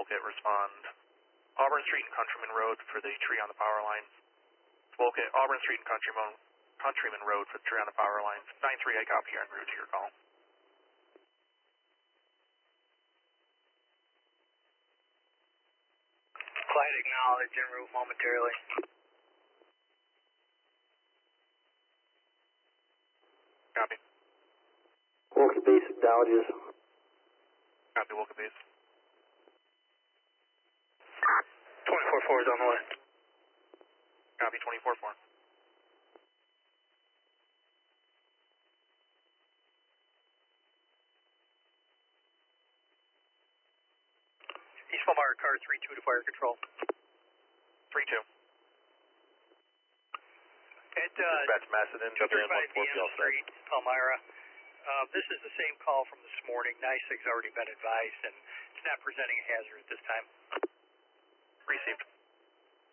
Wolcott, respond Auburn Street and Countryman Road for the tree on the power lines. Wolcott, Auburn Street and Countryman Road for the tree on the power lines. 9-3, I copy, en route to your call. Flight acknowledged, en route momentarily. Copy. Wolcott Base acknowledges. Copy, Wolcott Base. 24-4 is on the way. Copy, 24-4. East Fire car 3-2 to fire control. 3-2. At Dispatch Macedon, 235 BM Street, Palmyra. This is the same call from this morning. NYSEG's already been advised, and it's not presenting a hazard at this time.